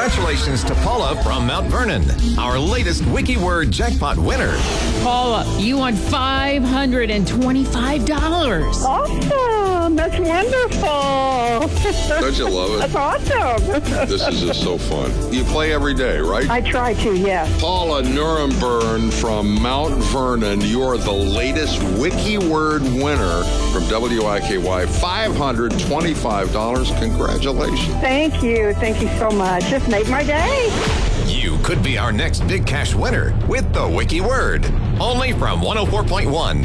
Congratulations to Paula from Mount Vernon, our latest WikiWord jackpot winner. Paula, you won $525. Awesome. That's wonderful. Don't you love it? That's awesome. This is just so fun. You play every day, right? I try to, yes. Paula Nuremberg from Mount Vernon, you are the latest WikiWord winner from WIKY. $525. Congratulations. Thank you. Thank you so much. Just made my day. You could be our next big cash winner with the WikiWord. Only from 104.1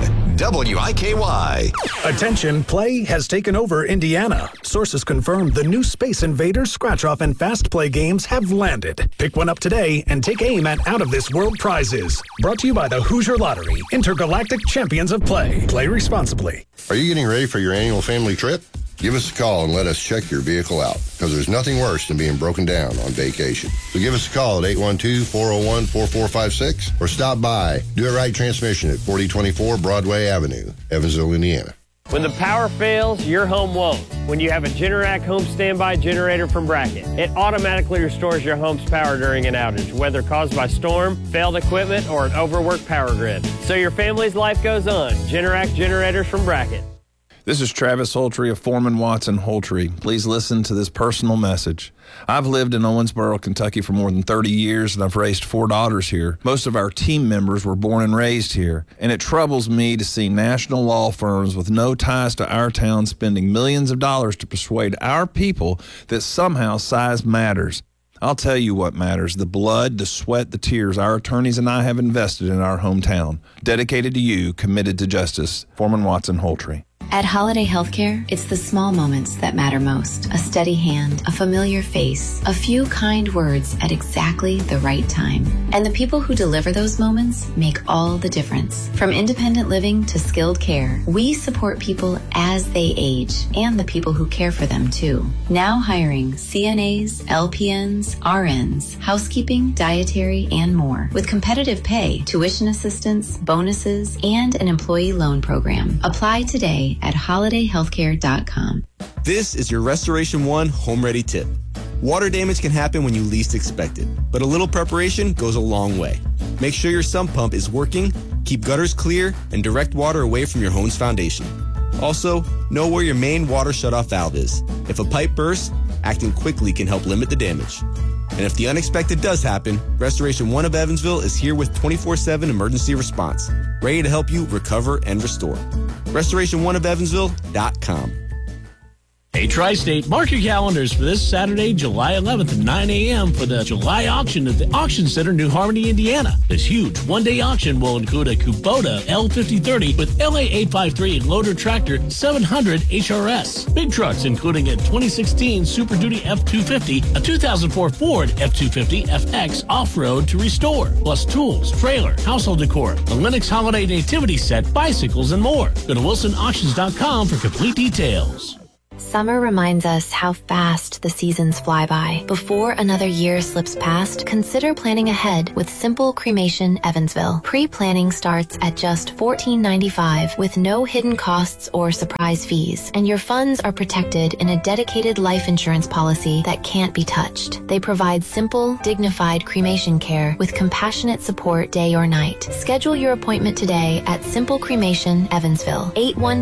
WIKY. Attention, play has taken over Indiana. Sources confirm the new Space Invaders, Scratch-Off, and Fast Play games have landed. Pick one up today and take aim at out-of-this-world prizes. Brought to you by the Hoosier Lottery, Intergalactic Champions of Play. Play responsibly. Are you getting ready for your annual family trip? Give us a call and let us check your vehicle out, because there's nothing worse than being broken down on vacation. So give us a call at 812-401-4456 or stop by Do It Right Transmission at 4024 Broadway Avenue, Evansville, Indiana. When the power fails, your home won't. When you have a Generac home standby generator from Bracket, it automatically restores your home's power during an outage, whether caused by storm, failed equipment, or an overworked power grid. So your family's life goes on. Generac generators from Bracket. This is Travis Holtry of Foreman Watson Holtry. Please listen to this personal message. I've lived in Owensboro, Kentucky for more than 30 years, and I've raised 4 daughters here. Most of our team members were born and raised here, and it troubles me to see national law firms with no ties to our town spending millions of dollars to persuade our people that somehow size matters. I'll tell you what matters: the blood, the sweat, the tears our attorneys and I have invested in our hometown. Dedicated to you, committed to justice. Foreman Watson Holtry. At Holiday Healthcare, it's the small moments that matter most. A steady hand, a familiar face, a few kind words at exactly the right time. And the people who deliver those moments make all the difference. From independent living to skilled care, we support people as they age and the people who care for them too. Now hiring CNAs, LPNs, RNs, housekeeping, dietary, and more. With competitive pay, tuition assistance, bonuses, and an employee loan program. Apply today at holidayhealthcare.com. This is your Restoration One Home Ready tip. Water damage can happen when you least expect it, but a little preparation goes a long way. Make sure your sump pump is working, keep gutters clear, and direct water away from your home's foundation. Also, know where your main water shutoff valve is. If a pipe bursts, acting quickly can help limit the damage. And if the unexpected does happen, Restoration One of Evansville is here with 24/7 emergency response, ready to help you recover and restore. RestorationOneofEvansville.com. Hey, Tri-State, mark your calendars for this Saturday, July 11th at 9 a.m. for the July auction at the Auction Center, New Harmony, Indiana. This huge one-day auction will include a Kubota L5030 with LA853 loader tractor 700 HRS. Big trucks including a 2016 Super Duty F250, a 2004 Ford F250 FX off-road to restore, plus tools, trailer, household decor, the Lennox Holiday Nativity Set, bicycles, and more. Go to WilsonAuctions.com for complete details. Summer reminds us how fast the seasons fly by. Before another year slips past, consider planning ahead with Simple Cremation Evansville. Pre-planning starts at just $14.95 with no hidden costs or surprise fees, and your funds are protected in a dedicated life insurance policy that can't be touched. They provide simple, dignified cremation care with compassionate support day or night. Schedule your appointment today at Simple Cremation Evansville,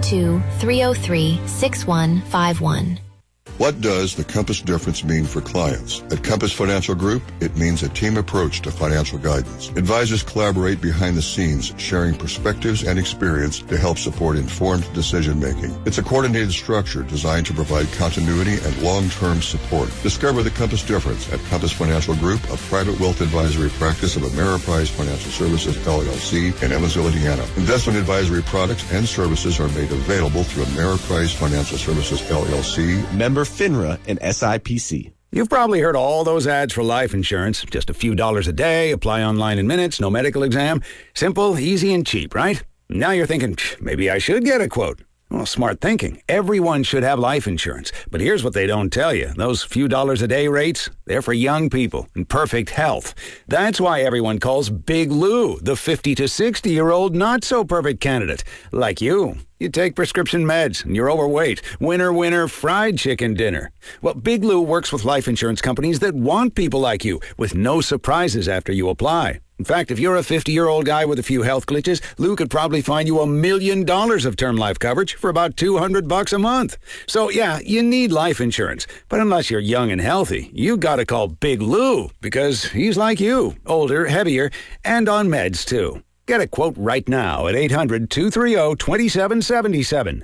812-303-6151. What does the Compass difference mean for clients? At Compass Financial Group, it means a team approach to financial guidance. Advisors collaborate behind the scenes, sharing perspectives and experience to help support informed decision-making. It's a coordinated structure designed to provide continuity and long-term support. Discover the Compass difference at Compass Financial Group, a private wealth advisory practice of Ameriprise Financial Services, LLC, in Evansville, Indiana. Investment advisory products and services are made available through Ameriprise Financial Services, LLC. Member FINRA and SIPC. You've probably heard all those ads for life insurance. Just a few dollars a day, apply online in minutes, no medical exam. Simple, easy, and cheap, right? Now you're thinking, maybe I should get a quote. Well, smart thinking. Everyone should have life insurance. But here's what they don't tell you. Those few dollars a day rates, They're for young people in perfect health. That's why everyone calls Big Lou the 50 to 60-year-old not-so-perfect candidate. Like you. You take prescription meds and you're overweight. Winner, winner, fried chicken dinner. Well, Big Lou works with life insurance companies that want people like you with no surprises after you apply. In fact, if you're a 50-year-old guy with a few health glitches, Lou could probably find you $1 million of term life coverage for about $200 a month. So, yeah, you need life insurance. But unless you're young and healthy, you gotta call Big Lou because he's like you, older, heavier, and on meds, too. Get a quote right now at 800-230-2777,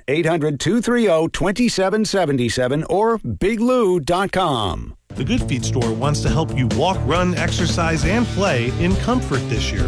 800-230-2777, or biglou.com. The Good Feet store wants to help you walk, run, exercise, and play in comfort this year.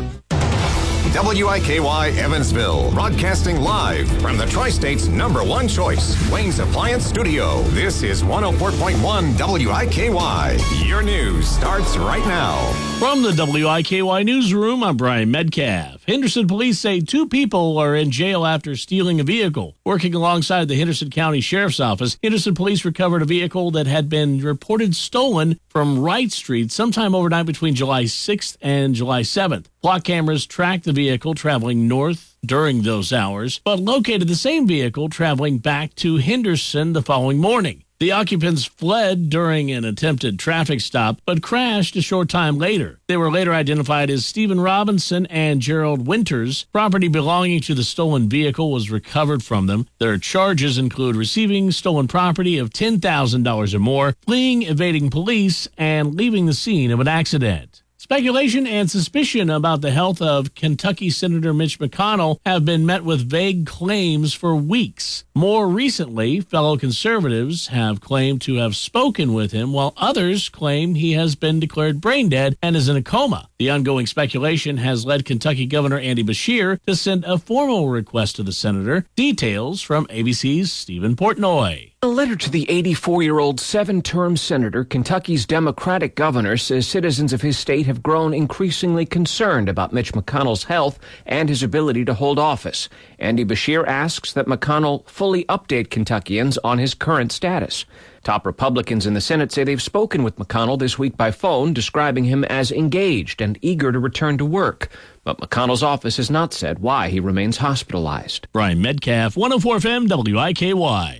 WIKY Evansville, broadcasting live from the Tri-State's #1 choice, Wayne's Appliance Studio. This is 104.1 WIKY. Your news starts right now. From the WIKY newsroom, I'm Brian Medcalf. Henderson police say 2 people are in jail after stealing a vehicle. Working alongside the Henderson County Sheriff's Office, Henderson police recovered a vehicle that had been reported stolen from Wright Street sometime overnight between July 6th and July 7th. Block cameras tracked the vehicle traveling north during those hours, but located the same vehicle traveling back to Henderson the following morning. The occupants fled during an attempted traffic stop, but crashed a short time later. They were later identified as Stephen Robinson and Gerald Winters. Property belonging to the stolen vehicle was recovered from them. Their charges include receiving stolen property of $10,000 or more, fleeing, evading police, and leaving the scene of an accident. Speculation and suspicion about the health of Kentucky Senator Mitch McConnell have been met with vague claims for weeks. More recently, fellow conservatives have claimed to have spoken with him, while others claim he has been declared brain dead and is in a coma. The ongoing speculation has led Kentucky Governor Andy Beshear to send a formal request to the senator. Details from ABC's Stephen Portnoy. A letter to the 84-year-old 7-term senator, Kentucky's Democratic governor, says citizens of his state have grown increasingly concerned about Mitch McConnell's health and his ability to hold office. Andy Beshear asks that McConnell fully update Kentuckians on his current status. Top Republicans in the Senate say they've spoken with McConnell this week by phone, describing him as engaged and eager to return to work. But McConnell's office has not said why he remains hospitalized. Brian Medcalf, 104 FM, WIKY.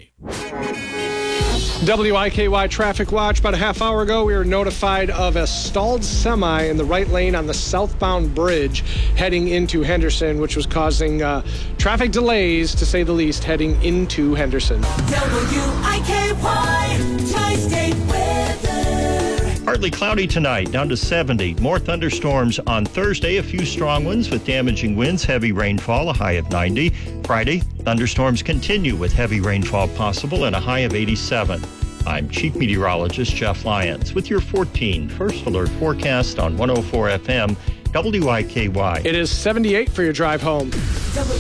WIKY Traffic Watch. About a half hour ago, we were notified of a stalled semi in the right lane on the southbound bridge heading into Henderson, which was causing traffic delays, to say the least, heading into Henderson. WIKY Tri-State weather. Partly cloudy tonight, down to 70. More thunderstorms on Thursday, a few strong ones with damaging winds, heavy rainfall, a high of 90. Friday, thunderstorms continue with heavy rainfall possible and a high of 87. I'm Chief Meteorologist Jeff Lyons with your 14 First Alert forecast on 104 FM WIKY. It is 78 for your drive home.